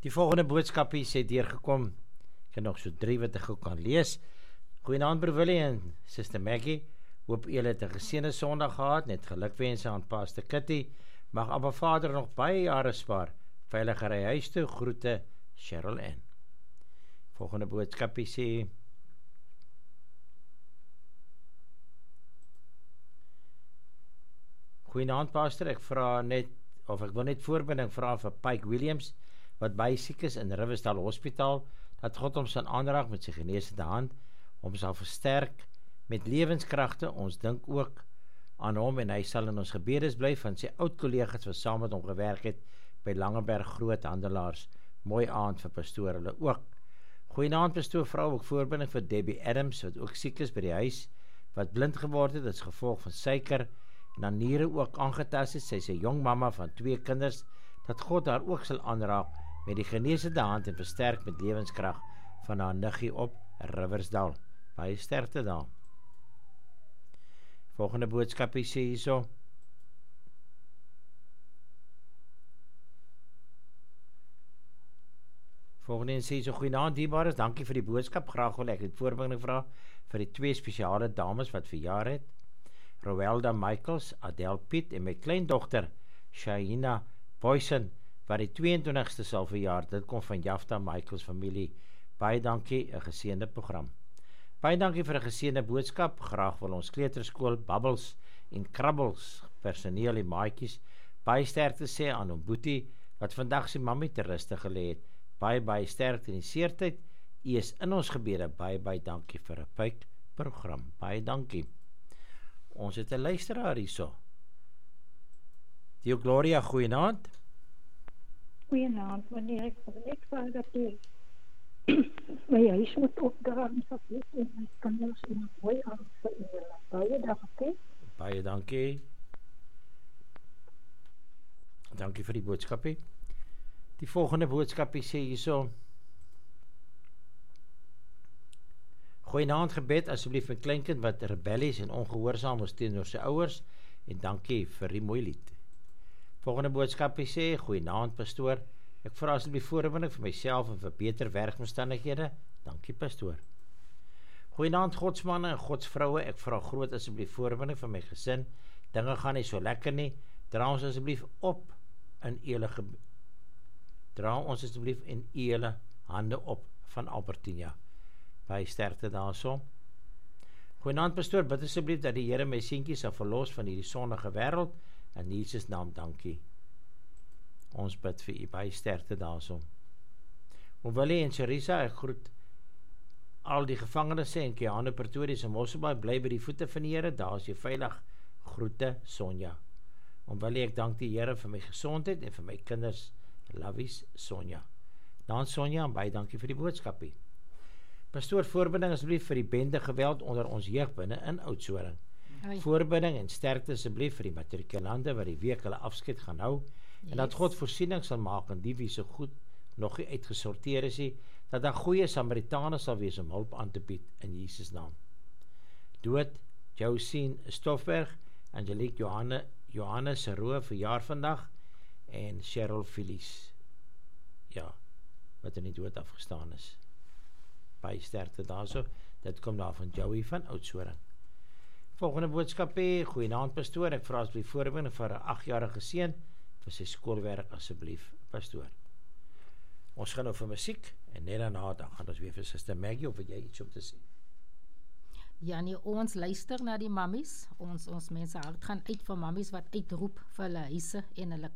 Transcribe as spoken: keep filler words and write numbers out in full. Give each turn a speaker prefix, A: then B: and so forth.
A: Die volgende boodskap hier sê deurgekom. Ek het nog so drie wat ek ook kan lees. Goeienaand broer Willie en Suster Maggie. Hoop julle het 'n geseënde Sondag gehad. Net gelukwense aan Pastor Kitty. Mag Abba Vader nog baie jare spaar. Veilige ry huis toe. Groete Cheryl Ann. Volgende boodskap hier sê Goeienaand Pastor, ek vra net of ek wil net voorbinding vra vir Pike Williams wat baie siek is in Riversdal Hospitaal, dat God hom sal aanraak met sy genesende hand, hom sal versterk met lewenskragte. Ons dink ook aan hom en hy sal in ons gebedes bly van sy oud kollegas wat saam met hom gewerk het by Langeberg Groothandelaars. Mooi aand vir pastoor hulle ook. Goeienaand pastoor, vrou ook voorbinding vir Debbie Adams wat ook siek is by die huis, wat blind geword het as gevolg van suiker en dan niere ook aangetast is. Sy is 'n jong mamma van twee kinders, dat God haar ook sal aanraak met die genesende hand en versterk met lewenskrag van haar niggie op Riversdal. Baie sterkte daar. Volgende boodskap sê hierso. Volgende sê so, goeienaand dierbares, dankie vir die boodskap. Graag wil ek dit voorbinding vra vir die twee spesiale dames wat verjaar het. Rowelda Michaels, Adele Piet en my kleindogter Shaina Boysen wat die twee en twintigste sal verjaar. Dit kom van Jafta Michaels familie. Baie dankie, 'n geseënde program. Baie dankie vir 'n geseënde boodskap. Graag wil ons kleuterskool Bubbles en Krabbels personeel en maatjies baie sterkte sê aan hom Boetie wat vandag sy mammie ter ruste gelê het. Baie baie sterkte in die seertyd. U is in ons gebede. Baie baie dankie vir 'n pyk program. Baie dankie. Ons het 'n luisteraar hierso. Dio Gloria, goeienaand.
B: Goeienaand, wanneer ek wil net vra dat jy my huis moet opdraam, so ek en my kinders in 'n mooi aand vir julle. Baie dankie.
A: Baie dankie. Dankie vir die boodskapie. Die volgende boodskapie sê hierso. Goeienaand gebed, asseblief my kleinkind wat rebellies en ongehoorsaam is teenoor sy ouers en dankie vir die mooi lied. Volgende boodskapie sê, goeienaand pastoor, ek vra asseblief voorbinding vir myself en vir beter werkomstandighede. Dankie pastoor. Goeienaand godsmanne en godsvroue, ek vra groot asseblief voorbinding vir my gesin. Dinge gaan nie so lekker nie. Dra ons asseblief op in julle Dra ons asseblief in julle hande op van Albertina. Baie sterkte daarso. Goeienaand pastoor, bid asseblief dat die Here my seentjie sal verlos van hierdie sondige wêreld in Jesus naam, dankie. Ons bid vir u, baie sterkte daarso. Willie en Charissa, ek groet al die gevangenes en Keanu Pretorius en Mosselbaai, bly by die voete van die Here, daar is jy veilig. Groete Sonja. Willie, ek dank die Here vir my gesondheid en vir my kinders. Lovies Sonja. Dan Sonja, en baie dankie vir die boodskapie. Pastoor, voorbinding asseblief vir die bende geweld onder ons jeug binne in Oudtshoorn. Voorbinding en sterkte asseblief vir die matrikulante wat die week hulle afskeid gaan hou, yes. En dat God voorsiening sal maak en die wie so goed nog nie uitgesorteer is nie, dat daar goeie Samaritane sal wees om hulp aan te bied in Jesus naam. Dood, Josine Stoffberg, Angelique Johanne, Johannes Roe verjaar vandag en Cheryl Phyllis, ja, wat in die dood afgestaan is. Baie sterkte daarso, dit kom daar van Joey van Oudtshoorn. Volgende boodskap, goeienaand pastoor, ek vra asseblief voorbinding vir 'n agjarige seun vir sy skoolwerk asseblief pastoor. Ons gaan nou vir musiek en net daarna dan gaan ons weer vir Suster Maggie of jy iets om te sê.
C: Ja nee, ons luister na die mammies, ons ons mense hart gaan uit vir mammies wat uitroep vir hulle huise en hulle